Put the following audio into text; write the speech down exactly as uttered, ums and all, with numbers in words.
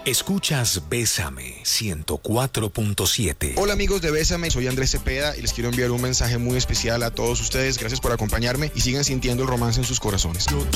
Escuchas Bésame ciento cuatro punto siete. Hola amigos de Bésame, soy Andrés Cepeda y les quiero enviar un mensaje muy especial a todos ustedes. Gracias por acompañarme y sigan sintiendo el romance en sus corazones. Yo